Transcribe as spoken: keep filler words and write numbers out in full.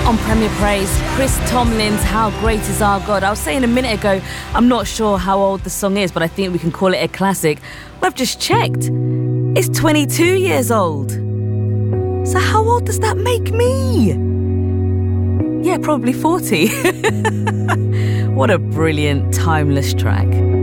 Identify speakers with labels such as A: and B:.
A: On Premier Praise, Chris Tomlin's How Great Is Our God. I was saying a minute ago, I'm not sure how old the song is, but I think we can call it a classic. Well, I've just checked. It's twenty-two years old. So how old does that make me? Yeah, probably forty. What a brilliant, timeless track.